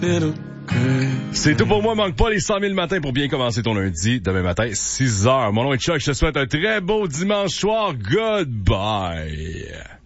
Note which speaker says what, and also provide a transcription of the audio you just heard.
Speaker 1: C'est tout pour moi, manque pas les 100 000 matins pour bien commencer ton lundi. Demain matin, 6 heures. Mon nom est Chuck, je te souhaite un très beau dimanche soir. Goodbye.